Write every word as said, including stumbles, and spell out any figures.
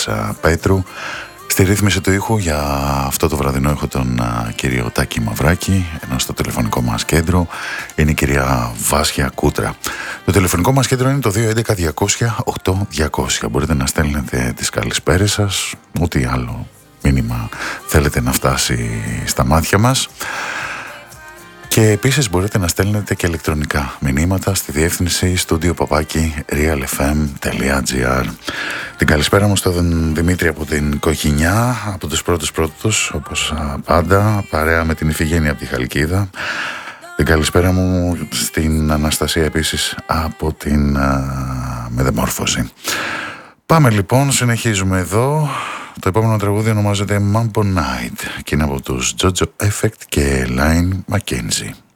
Δημήτρης Πέτρου. Στη ρύθμιση του ήχου για αυτό το βραδινό έχω τον α, κύριο Τάκη Μαυράκη, ενώ στο τηλεφωνικό μας κέντρο είναι η κυρία Βάσια Κούτρα. Το τηλεφωνικό μας κέντρο είναι το δύο έντεκα διακόσια οκτώ διακόσια. Μπορείτε να στέλνετε τις καλησπέρες σας, ό,τι άλλο μήνυμα θέλετε να φτάσει στα μάτια μας. Και επίσης μπορείτε να στέλνετε και ηλεκτρονικά μηνύματα στη διεύθυνση studio παπάκι realfm.gr. Την καλησπέρα μου στον Δημήτρη από την Κοχινιά, από τους πρώτους πρώτους, όπως πάντα, παρέα με την Ιφηγένεια από τη Χαλκίδα. Την καλησπέρα μου στην Αναστασία επίσης από την α, Μεταμόρφωση. Πάμε λοιπόν, συνεχίζουμε εδώ. Το επόμενο τραγούδι ονομάζεται Mambo Night και είναι από τους Jojo Effect και Line McKenzie.